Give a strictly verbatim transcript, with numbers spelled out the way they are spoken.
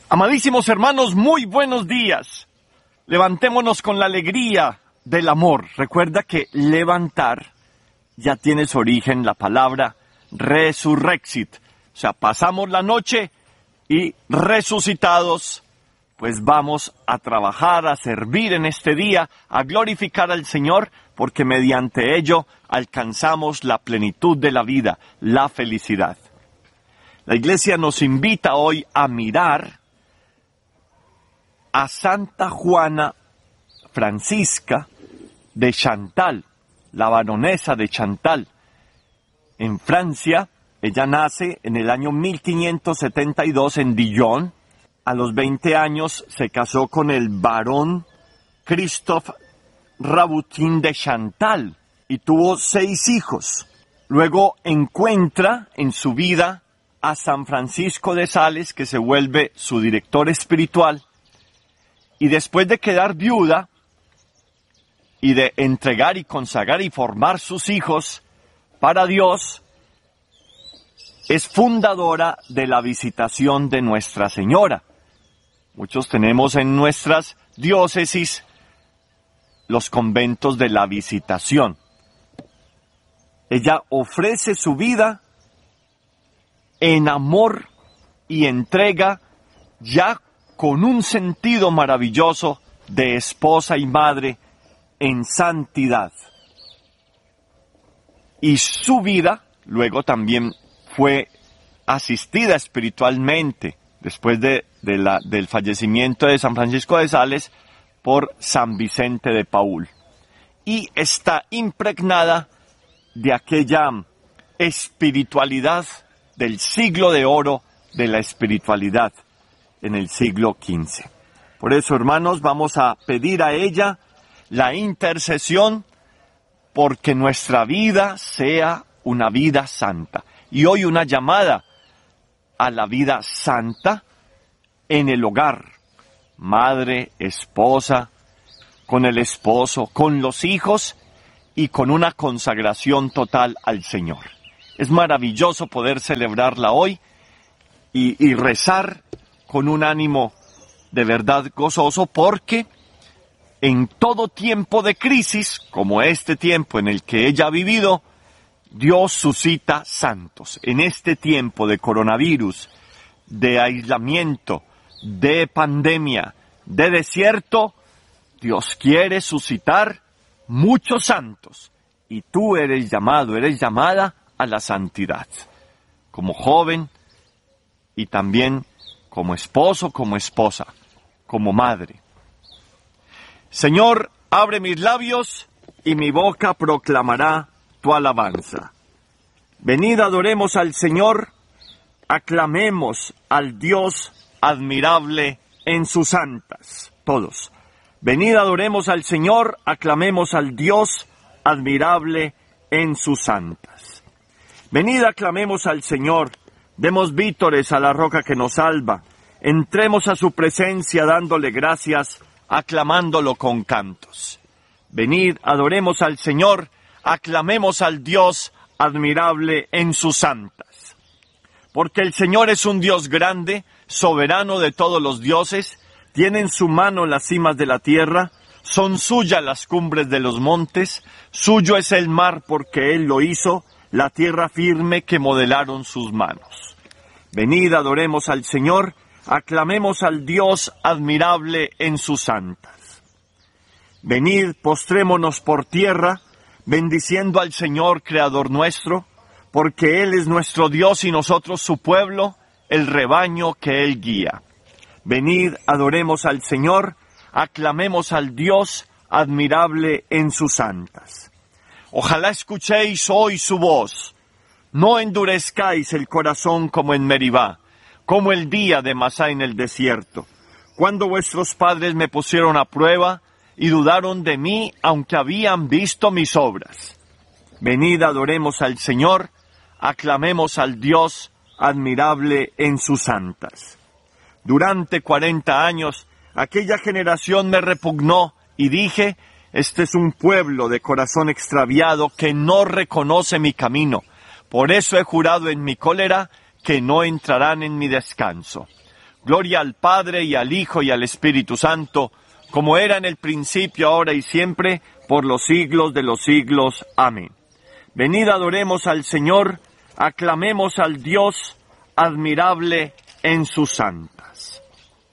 Amadísimos hermanos, muy buenos días. Levantémonos con la alegría del amor. Recuerda que levantar ya tiene su origen la palabra resurrexit. O sea, pasamos la noche y resucitados, pues vamos a trabajar, a servir en este día, a glorificar al Señor, porque mediante ello alcanzamos la plenitud de la vida, la felicidad. La Iglesia nos invita hoy a mirar a Santa Juana Francisca de Chantal, la baronesa de Chantal. En Francia, ella nace en el año mil quinientos setenta y dos en Dijon. A los veinte años se casó con el barón Christophe Rabutin de Chantal y tuvo seis hijos. Luego encuentra en su vida a San Francisco de Sales, que se vuelve su director espiritual. Y después de quedar viuda y de entregar y consagrar y formar sus hijos para Dios, es fundadora de la Visitación de Nuestra Señora. Muchos tenemos en nuestras diócesis los conventos de la Visitación. Ella ofrece su vida en amor y entrega ya con un sentido maravilloso de esposa y madre en santidad. Y su vida luego también fue asistida espiritualmente después de, de la, del fallecimiento de San Francisco de Sales por San Vicente de Paúl. Y está impregnada de aquella espiritualidad del siglo de oro de la espiritualidad en el siglo quince. Por eso, hermanos, vamos a pedir a ella la intercesión porque nuestra vida sea una vida santa. Y hoy una llamada a la vida santa en el hogar. Madre, esposa, con el esposo, con los hijos y con una consagración total al Señor. Es maravilloso poder celebrarla hoy y, y rezar con un ánimo de verdad gozoso, porque en todo tiempo de crisis, como este tiempo en el que ella ha vivido, Dios suscita santos. En este tiempo de coronavirus, de aislamiento, de pandemia, de desierto, Dios quiere suscitar muchos santos. Y tú eres llamado, eres llamada a la santidad. Como joven y también como esposo, como esposa, como madre. Señor, abre mis labios y mi boca proclamará tu alabanza. Venid, adoremos al Señor, aclamemos al Dios admirable en sus santas. Todos. Venid, adoremos al Señor, aclamemos al Dios admirable en sus santas. Venid, aclamemos al Señor, demos vítores a la roca que nos salva, entremos a su presencia dándole gracias, aclamándolo con cantos. Venid, adoremos al Señor, aclamemos al Dios admirable en sus santas. Porque el Señor es un Dios grande, soberano de todos los dioses, tiene en su mano las cimas de la tierra, son suyas las cumbres de los montes, suyo es el mar porque Él lo hizo, la tierra firme que modelaron sus manos. Venid, adoremos al Señor, aclamemos al Dios admirable en sus santas. Venid, postrémonos por tierra, bendiciendo al Señor, Creador nuestro, porque Él es nuestro Dios y nosotros su pueblo, el rebaño que Él guía. Venid, adoremos al Señor, aclamemos al Dios admirable en sus santas. Ojalá escuchéis hoy su voz, no endurezcáis el corazón como en Meribá, como el día de Masá en el desierto, cuando vuestros padres me pusieron a prueba y dudaron de mí, aunque habían visto mis obras. Venid, adoremos al Señor, aclamemos al Dios admirable en sus santas. Durante cuarenta años, aquella generación me repugnó y dije, este es un pueblo de corazón extraviado que no reconoce mi camino. Por eso he jurado en mi cólera que no entrarán en mi descanso. Gloria al Padre, y al Hijo, y al Espíritu Santo, como era en el principio, ahora y siempre, por los siglos de los siglos. Amén. Venid, adoremos al Señor, aclamemos al Dios admirable en su santo.